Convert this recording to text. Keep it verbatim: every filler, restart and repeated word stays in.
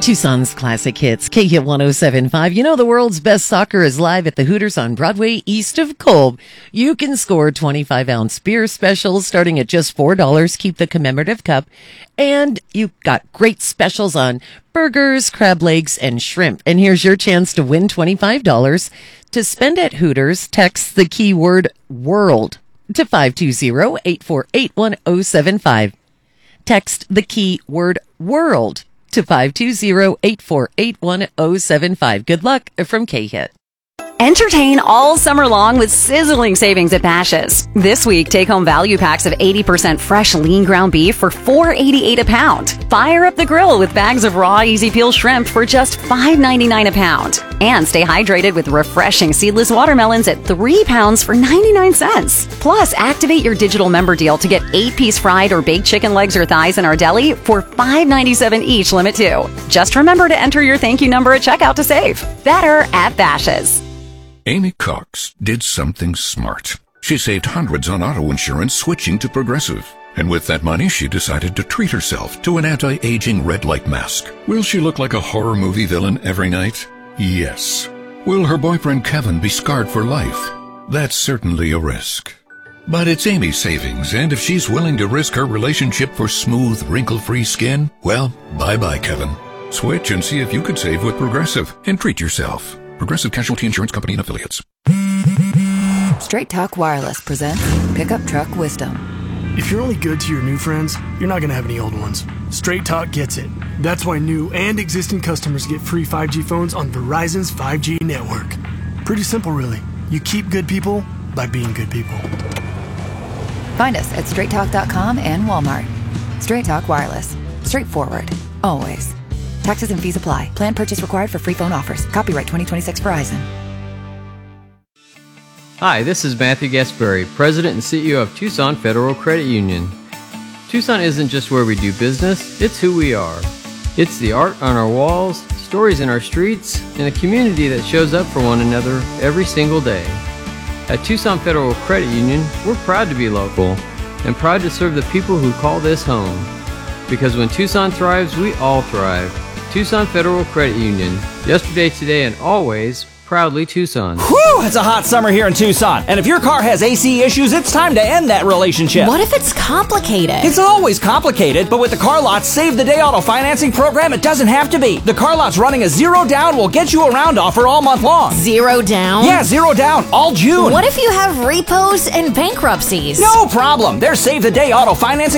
Tucson's classic hits, K Hit one oh seven point five. You know the world's best soccer is live at the Hooters on Broadway east of Kolb. You can score twenty-five ounce beer specials starting at just four dollars. Keep the commemorative cup. And you've got great specials on burgers, crab legs, and shrimp. And here's your chance to win twenty-five dollars. To spend at Hooters, text the keyword WORLD to five two zero, eight four eight, one oh seven five. Text the keyword WORLD to five two zero, eight four eight, one oh seven five. Good luck from K-Hit. Entertain all summer long with sizzling savings at Bashas'. This week, take-home value packs of eighty percent fresh lean ground beef for four dollars and eighty-eight cents a pound. Fire up the grill with bags of raw, easy-peel shrimp for just five dollars and ninety-nine cents a pound. And stay hydrated with refreshing seedless watermelons at three pounds for ninety-nine cents. Plus, activate your digital member deal to get eight-piece fried or baked chicken legs or thighs in our deli for five dollars and ninety-seven cents each, limit two. Just remember to enter your thank you number at checkout to save. Better at Bashas'. Amy Cox did something smart. She saved hundreds on auto insurance switching to Progressive. And with that money, she decided to treat herself to an anti-aging red light mask. Will she look like a horror movie villain every night? Yes. Will her boyfriend Kevin be scarred for life? That's certainly a risk. But it's Amy's savings, and if she's willing to risk her relationship for smooth, wrinkle-free skin, well, bye-bye, Kevin. Switch and see if you could save with Progressive and treat yourself. Progressive Casualty Insurance Company and Affiliates. Straight Talk Wireless presents Pickup Truck Wisdom. If you're only good to your new friends, you're not going to have any old ones. Straight Talk gets it. That's why new and existing customers get free five G phones on Verizon's five G network. Pretty simple, really. You keep good people by being good people. Find us at straight talk dot com and Walmart. Straight Talk Wireless. Straightforward. Always. Taxes and fees apply. Plan purchase required for free phone offers. Copyright twenty twenty-six Verizon. Hi, this is Matthew Gasparri, President and C E O of Tucson Federal Credit Union. Tucson isn't just where we do business, it's who we are. It's the art on our walls, stories in our streets, and a community that shows up for one another every single day. At Tucson Federal Credit Union, we're proud to be local and proud to serve the people who call this home. Because when Tucson thrives, we all thrive. Tucson Federal Credit Union. Yesterday, today, and always, proudly Tucson. Whew, it's a hot summer here in Tucson. And if your car has A C issues, it's time to end that relationship. What if it's complicated? It's always complicated, but with the Car Lot's Save the Day auto financing program, it doesn't have to be. The Car Lot's running a zero down will get you around offer all month long. Zero down? Yeah, zero down, all June. What if you have repos and bankruptcies? No problem. Their Save the Day auto financing